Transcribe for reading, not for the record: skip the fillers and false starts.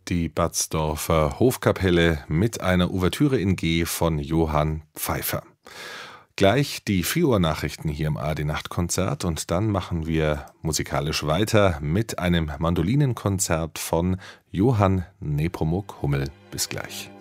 Die Batzdorfer Hofkapelle mit einer Ouvertüre in G von Johann Pfeiffer. Gleich die 4 Uhr Nachrichten hier im ARD-Nachtkonzert und dann machen wir musikalisch weiter mit einem Mandolinenkonzert von Johann Nepomuk Hummel. Bis gleich.